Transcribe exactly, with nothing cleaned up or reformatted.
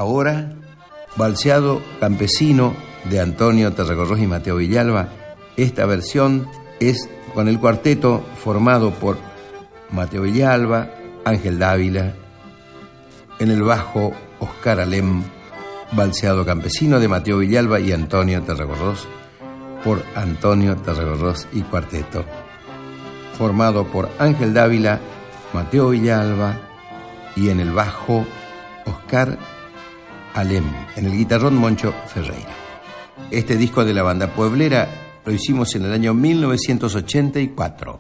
Ahora, Balseado Campesino de Antonio Tarragorros y Mateo Villalba. Esta versión es con el cuarteto formado por Mateo Villalba, Ángel Dávila, en el bajo Oscar Alem, Balseado Campesino de Mateo Villalba y Antonio Tarragorros, por Antonio Tarragorros y cuarteto, formado por Ángel Dávila, Mateo Villalba y en el bajo Oscar Alem, en el guitarrón Moncho Ferreira. Este disco de la banda pueblera lo hicimos en el año mil novecientos ochenta y cuatro.